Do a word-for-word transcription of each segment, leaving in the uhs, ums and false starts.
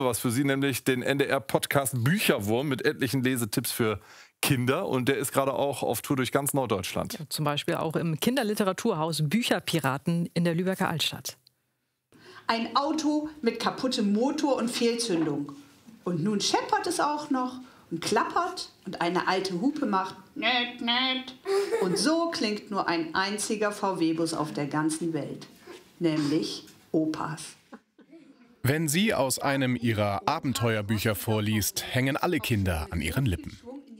Was für Sie, nämlich den N D R-Podcast Bücherwurm mit etlichen Lesetipps für Kinder. Und der ist gerade auch auf Tour durch ganz Norddeutschland. Ja, zum Beispiel auch im Kinderliteraturhaus Bücherpiraten in der Lübecker Altstadt. Ein Auto mit kaputtem Motor und Fehlzündung. Und nun scheppert es auch noch und klappert und eine alte Hupe macht nett, nett. Und so klingt nur ein einziger V W-Bus auf der ganzen Welt, nämlich Opas. Wenn sie aus einem ihrer Abenteuerbücher vorliest, hängen alle Kinder an ihren Lippen.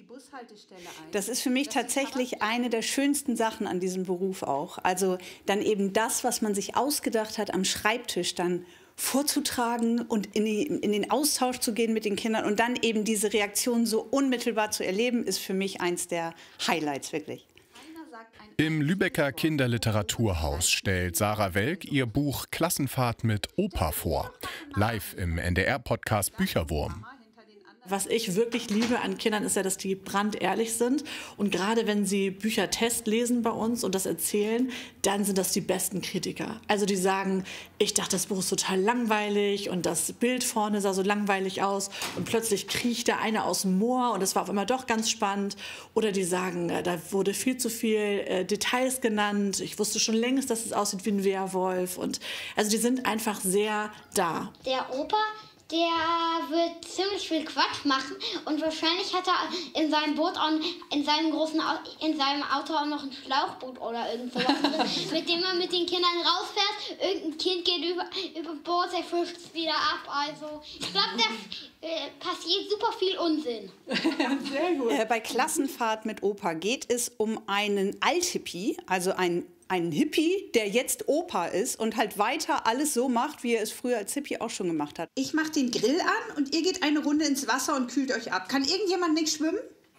Das ist für mich tatsächlich eine der schönsten Sachen an diesem Beruf auch. Also dann eben das, was man sich ausgedacht hat, am Schreibtisch dann vorzutragen und in, die, in den Austausch zu gehen mit den Kindern und dann eben diese Reaktion so unmittelbar zu erleben, ist für mich eins der Highlights wirklich. Im Lübecker Kinderliteraturhaus stellt Sarah Welk ihr Buch Klassenfahrt mit Opa vor. Live im N D R-Podcast Bücherwurm. Was ich wirklich liebe an Kindern ist ja, dass die brandehrlich sind. Und gerade wenn sie Büchertest lesen bei uns und das erzählen, dann sind das die besten Kritiker. Also die sagen, ich dachte, das Buch ist total langweilig und das Bild vorne sah so langweilig aus. Und plötzlich kriecht der eine aus dem Moor und es war auf einmal doch ganz spannend. Oder die sagen, da wurde viel zu viel äh, Details genannt. Ich wusste schon längst, dass es aussieht wie ein Werwolf. Und also die sind einfach sehr da. Der Opa, der wird ziemlich viel Quatsch machen und wahrscheinlich hat er in seinem Boot, auch, in seinem großen, in seinem Auto auch noch ein Schlauchboot oder irgendwas, mit dem er mit den Kindern rausfährt. Irgendein Kind geht über, über Bord, er fischt es wieder ab. Also ich glaube, da äh, passiert super viel Unsinn. Sehr gut. Äh, bei Klassenfahrt mit Opa geht es um einen Althippie, also einen Ein Hippie, der jetzt Opa ist und halt weiter alles so macht, wie er es früher als Hippie auch schon gemacht hat. Ich mache den Grill an und ihr geht eine Runde ins Wasser und kühlt euch ab. Kann irgendjemand nicht schwimmen?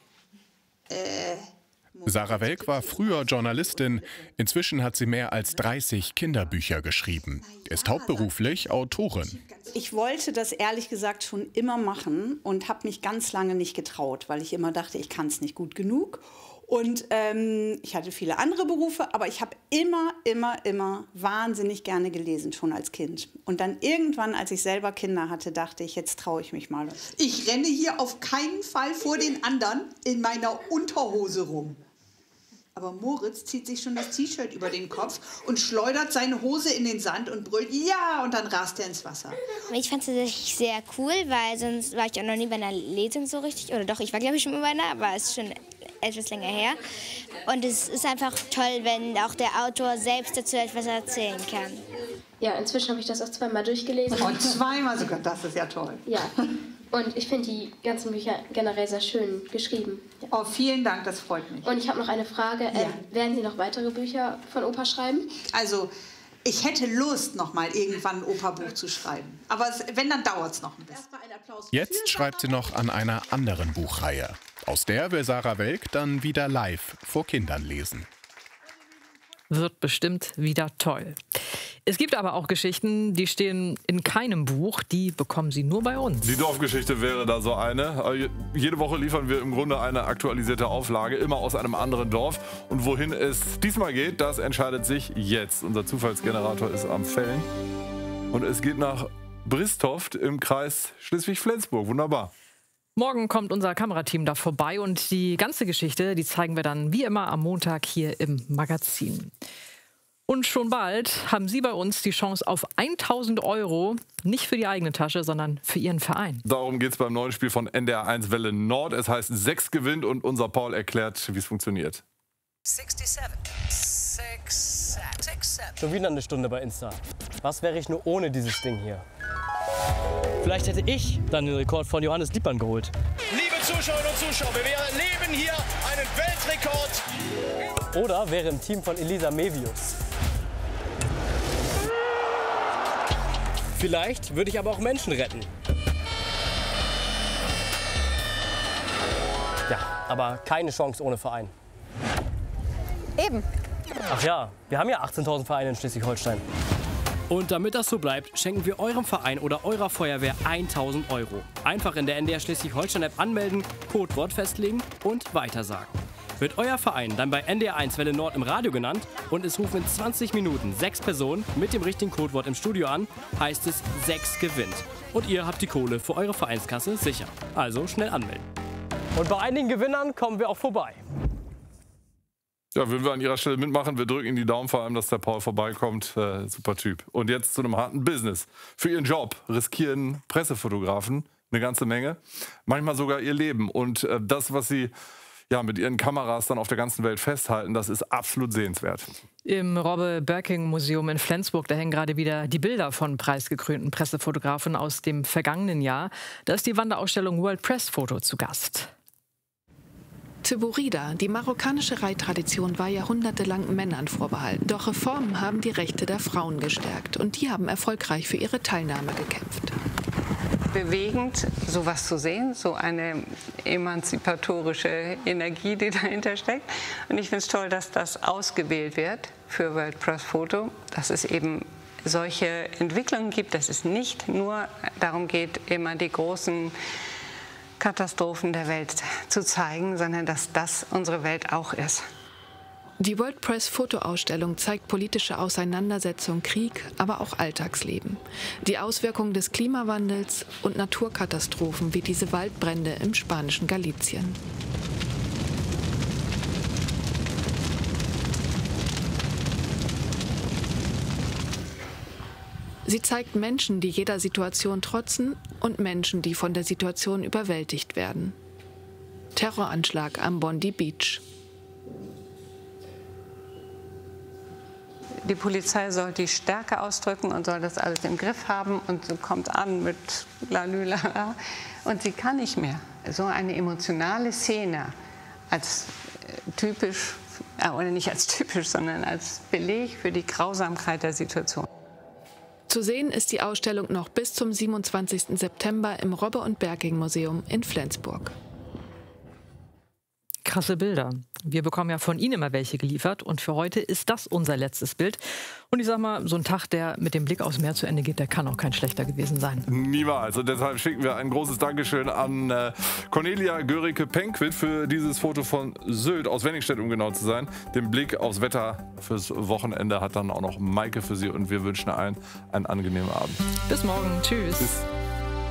Äh... Sarah Welk war früher Journalistin. Inzwischen hat sie mehr als dreißig Kinderbücher geschrieben. Ist hauptberuflich Autorin. Ich wollte das ehrlich gesagt schon immer machen und habe mich ganz lange nicht getraut, weil ich immer dachte, ich kann es nicht gut genug. Und ähm, ich hatte viele andere Berufe, aber ich habe immer, immer, immer wahnsinnig gerne gelesen, schon als Kind. Und dann irgendwann, als ich selber Kinder hatte, dachte ich, jetzt traue ich mich mal. Ich renne hier auf keinen Fall vor den anderen in meiner Unterhose rum. Aber Moritz zieht sich schon das T-Shirt über den Kopf und schleudert seine Hose in den Sand und brüllt, ja, und dann rast er ins Wasser. Ich fand es tatsächlich sehr cool, weil sonst war ich auch noch nie bei einer Lesung so richtig. Oder doch, ich war glaube ich schon mal bei einer, aber es ist schon etwas länger her. Und es ist einfach toll, wenn auch der Autor selbst dazu etwas erzählen kann. Ja, inzwischen habe ich das auch zweimal durchgelesen. Und zweimal sogar, das ist ja toll. Ja, und ich finde die ganzen Bücher generell sehr schön geschrieben. Ja. Oh, vielen Dank, das freut mich. Und ich habe noch eine Frage. Ja. Äh, werden Sie noch weitere Bücher von Opa schreiben? Also, ich hätte Lust, noch mal irgendwann ein Opa-Buch zu schreiben. Aber es, wenn, dann dauert es noch ein bisschen. Jetzt schreibt sie noch an einer anderen Buchreihe. Aus der will Sarah Welk dann wieder live vor Kindern lesen. Wird bestimmt wieder toll. Es gibt aber auch Geschichten, die stehen in keinem Buch, die bekommen Sie nur bei uns. Die Dorfgeschichte wäre da so eine. Jede Woche liefern wir im Grunde eine aktualisierte Auflage, immer aus einem anderen Dorf. Und wohin es diesmal geht, das entscheidet sich jetzt. Unser Zufallsgenerator ist am Fällen. Und es geht nach Bristoft im Kreis Schleswig-Flensburg. Wunderbar. Morgen kommt unser Kamerateam da vorbei und die ganze Geschichte, die zeigen wir dann wie immer am Montag hier im Magazin. Und schon bald haben Sie bei uns die Chance auf tausend Euro, nicht für die eigene Tasche, sondern für Ihren Verein. Darum geht es beim neuen Spiel von N D R eins Welle Nord. Es heißt sechs gewinnt und unser Paul erklärt, wie es funktioniert. Schon wieder eine Stunde bei Insta. Was wäre ich nur ohne dieses Ding hier? Vielleicht hätte ich dann den Rekord von Johannes Lippmann geholt. Liebe Zuschauerinnen und Zuschauer, wir erleben hier einen Weltrekord. Oder wäre im Team von Elisa Mevius. Vielleicht würde ich aber auch Menschen retten. Ja, aber keine Chance ohne Verein. Eben. Ach ja, wir haben ja achtzehntausend Vereine in Schleswig-Holstein. Und damit das so bleibt, schenken wir eurem Verein oder eurer Feuerwehr tausend Euro. Einfach in der N D R Schleswig-Holstein-App anmelden, Codewort festlegen und weitersagen. Wird euer Verein dann bei N D R eins Welle Nord im Radio genannt und es rufen in zwanzig Minuten sechs Personen mit dem richtigen Codewort im Studio an, heißt es sechs gewinnt. Und ihr habt die Kohle für eure Vereinskasse sicher. Also schnell anmelden. Und bei einigen Gewinnern kommen wir auch vorbei. Ja, würden wir an Ihrer Stelle mitmachen. Wir drücken Ihnen die Daumen, vor allem, dass der Paul vorbeikommt. Äh, super Typ. Und jetzt zu einem harten Business. Für Ihren Job riskieren Pressefotografen eine ganze Menge. Manchmal sogar ihr Leben. Und äh, das, was sie ja, mit ihren Kameras dann auf der ganzen Welt festhalten, das ist absolut sehenswert. Im Robbe-Berking-Museum in Flensburg, da hängen gerade wieder die Bilder von preisgekrönten Pressefotografen aus dem vergangenen Jahr. Da ist die Wanderausstellung World Press Photo zu Gast. Tiburida, die marokkanische Reittradition, war jahrhundertelang Männern vorbehalten. Doch Reformen haben die Rechte der Frauen gestärkt und die haben erfolgreich für ihre Teilnahme gekämpft. Bewegend, sowas zu sehen, so eine emanzipatorische Energie, die dahinter steckt. Und ich finde es toll, dass das ausgewählt wird für World Press Photo, dass es eben solche Entwicklungen gibt, dass es nicht nur darum geht, immer die großen Katastrophen der Welt zu zeigen, sondern dass das unsere Welt auch ist. Die World Press Fotoausstellung zeigt politische Auseinandersetzung, Krieg, aber auch Alltagsleben. Die Auswirkungen des Klimawandels und Naturkatastrophen wie diese Waldbrände im spanischen Galicien. Sie zeigt Menschen, die jeder Situation trotzen und Menschen, die von der Situation überwältigt werden. Terroranschlag am Bondi Beach. Die Polizei soll die Stärke ausdrücken und soll das alles im Griff haben und so kommt an mit lalülala und sie kann nicht mehr. So eine emotionale Szene als typisch, oder nicht als typisch, sondern als Beleg für die Grausamkeit der Situation. Zu sehen ist die Ausstellung noch bis zum siebenundzwanzigsten September im Robbe- und Berking-Museum in Flensburg. Krasse Bilder. Wir bekommen ja von Ihnen immer welche geliefert und für heute ist das unser letztes Bild. Und ich sag mal, so ein Tag, der mit dem Blick aufs Meer zu Ende geht, der kann auch kein schlechter gewesen sein. Niemals. Und deshalb schicken wir ein großes Dankeschön an äh, Cornelia Görike-Penquit für dieses Foto von Sylt, aus Wenningstedt, um genau zu sein. Den Blick aufs Wetter fürs Wochenende hat dann auch noch Maike für Sie und wir wünschen allen einen angenehmen Abend. Bis morgen. Tschüss. Bis